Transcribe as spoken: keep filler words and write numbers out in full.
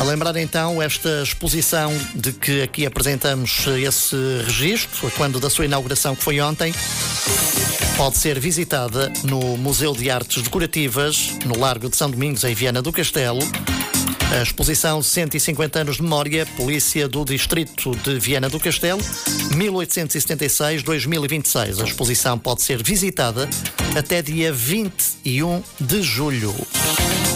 A lembrar então esta exposição de que aqui apresentamos esse registro, quando da sua inauguração, que foi ontem, pode ser visitada no Museu de Artes Decorativas, no Largo de São Domingos, em Viana do Castelo. A exposição cento e cinquenta anos de memória, Polícia do Distrito de Viana do Castelo, mil oitocentos e setenta e seis a dois mil e vinte e seis. A exposição pode ser visitada até dia vinte e um de julho.